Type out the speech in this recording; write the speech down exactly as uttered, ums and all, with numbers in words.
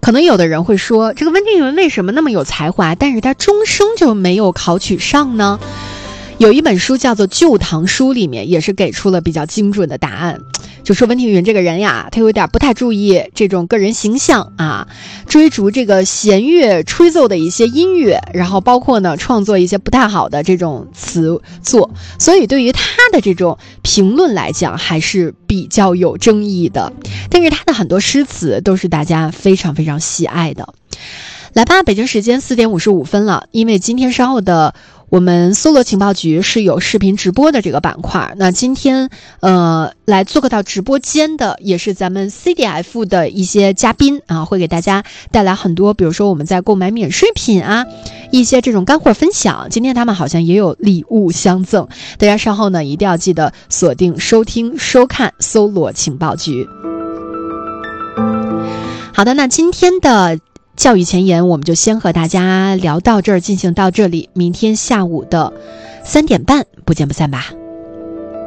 可能有的人会说，这个温庭筠为什么那么有才华，但是他终生就没有考取上呢？有一本书叫做《旧唐书》，里面也是给出了比较精准的答案，就说温庭筠这个人呀，他有点不太注意这种个人形象啊，追逐这个弦乐吹奏的一些音乐，然后包括呢创作一些不太好的这种词作，所以对于他的这种评论来讲还是比较有争议的。但是他的很多诗词都是大家非常非常喜爱的。来吧，北京时间四点五十五分了，因为今天稍后的我们搜罗情报局是有视频直播的这个板块，那今天呃来做客到直播间的也是咱们 C D F 的一些嘉宾啊，会给大家带来很多，比如说我们在购买免税品啊，一些这种干货分享。今天他们好像也有礼物相赠，大家稍后呢一定要记得锁定收听收看搜罗情报局。好的，那今天的教育前沿我们就先和大家聊到这儿，进行到这里，明天下午的三点半不见不散吧。